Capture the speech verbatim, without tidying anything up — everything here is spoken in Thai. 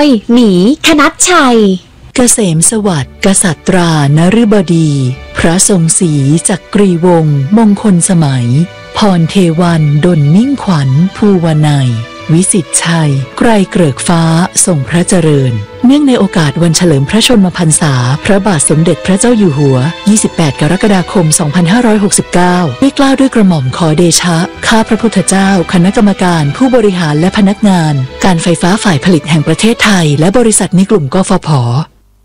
ยหมีคณัชชัยเกษมสวัสดิ์กษัตรานฤบดีพระทรงศรีจักรีวงศ์มงคลสมัยพรเทวันดลมิ่งขวัญภูวนัยวิสิตชัยไกรเกริกฟ้าทรงพระเจริญเนื่องในโอกาสวันเฉลิมพระชนมพรรษาพระบาทสมเด็จพระเจ้าอยู่หัวยี่สิบแปดกรกฎาคมสองพันห้าร้อยหกสิบเก้าได้กล้าวด้วยกระหม่อมขอเดชะข้าพระพุทธเจ้าคณะกรรมการผู้บริหารและพนักงานการไฟฟ้าฝ่ายผลิตแห่งประเทศไทยและบริษัทในกลุ่มกฟผ